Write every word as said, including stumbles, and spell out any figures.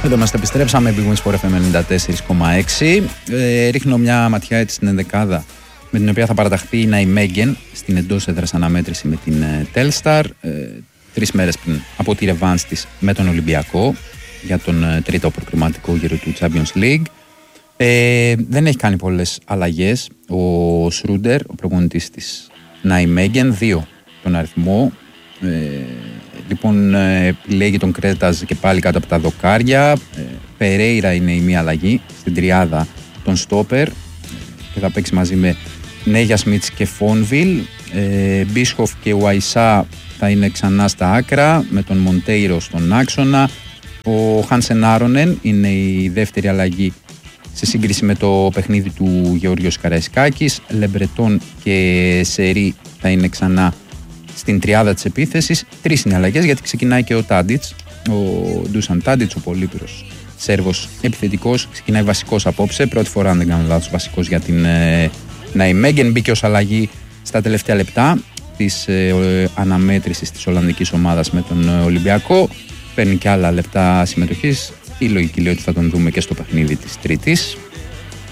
Εδώ μας επιστρέψαμε, Big Wins Sport εφ εμ ενενήντα τέσσερα κόμμα έξι. Ε, ρίχνω μια ματιά έτσι στην ενδεκάδα με την οποία θα παραταχθεί η Ναϊμέγεν στην εντός έδρας αναμέτρηση με την ε, Telstar. Ε, τρεις μέρες πριν από τη ρεβάνς της με τον Ολυμπιακό για τον ε, τρίτο προκριματικό γύρο του Champions League. Ε, δεν έχει κάνει πολλές αλλαγές ο Σρούντερ, ο προπονητής της Ναϊμέγεν, δύο τον αριθμό. Ε, λοιπόν, ε, επιλέγει τον Κρέταζ και πάλι κάτω από τα δοκάρια. ε, Περέιρα είναι η μία αλλαγή στην τριάδα των στόπερ και θα παίξει μαζί με Νέγια Σμίτς και Φόνβιλ. ε, Μπίσχοφ και Ουαϊσά θα είναι ξανά στα άκρα με τον Μοντέιρο στον άξονα. Ο Χάνσεν Άρονεν είναι η δεύτερη αλλαγή σε σύγκριση με το παιχνίδι του Γεώργιος Καραϊσκάκης. Λεμπρετόν και Σερί θα είναι ξανά στην τριάδα της επίθεσης. Τρεις είναι αλλαγές γιατί ξεκινάει και ο Τάντιτς, ο Ντούσαν Τάντιτς, ο πολύπυρος Σέρβος επιθετικός. Ξεκινάει βασικός απόψε, πρώτη φορά αν δεν κάνω λάθος βασικός για την ε, Ναϊμέγεν. Μπήκε ως αλλαγή στα τελευταία λεπτά της ε, αναμέτρησης της Ολλανδικής ομάδας με τον ε, Ολυμπιακό. Παίρνει και άλλα λεπτά συμμετοχής. Η λογική λέει ότι θα τον δούμε και στο παιχνίδι της Τρίτης.